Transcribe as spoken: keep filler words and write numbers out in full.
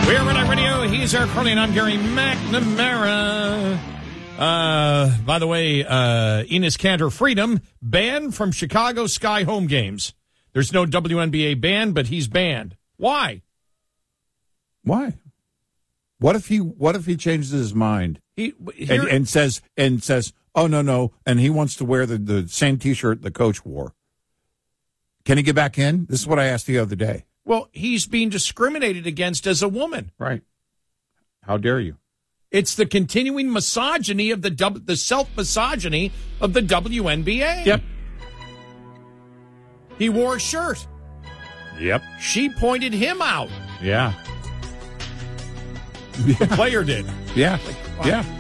We're Red Eye Radio. He's Eric Carly, and I'm Gary McNamara. Uh, by the way, uh, Enes Kanter Freedom banned from Chicago Sky home games. There's no W N B A ban, but he's banned. Why? Why? What if he? What if he changes his mind He here, and, and says and says, "Oh no, no," and he wants to wear the, the same T-shirt the coach wore? Can he get back in? This is what I asked the other day. well, he's being discriminated against as a woman. Right? How dare you? It's the continuing misogyny of the W- the self-misogyny of the W N B A. Yep. He wore a shirt. Yep. She pointed him out. Yeah. The player did. Yeah. Wow. Yeah.